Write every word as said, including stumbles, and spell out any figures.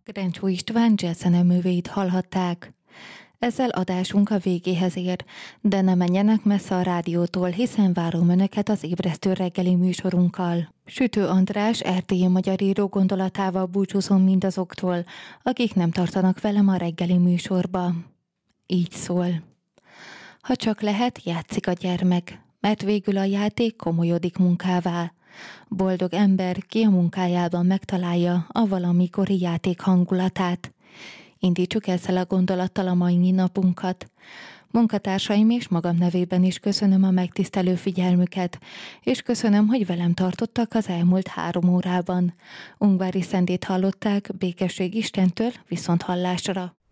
Grencsó István jazzzeneművét hallhatták. Ezzel adásunk a végéhez ér, de ne menjenek messze a rádiótól, hiszen várom önöket az ébresztő reggeli műsorunkkal. Sütő András er té é magyar író gondolatával búcsúzom mindazoktól, akik nem tartanak velem a reggeli műsorba. Így szól. Ha csak lehet, játszik a gyermek, mert végül a játék komolyodik munkává. Boldog ember, ki a munkájában megtalálja a valamikori játék hangulatát. Indítsuk ezzel a gondolattal a mai napunkat. Munkatársaim és magam nevében is köszönöm a megtisztelő figyelmüket, és köszönöm, hogy velem tartottak az elmúlt három órában. Ungvári Szendét hallották, békesség Istentől, viszont hallásra.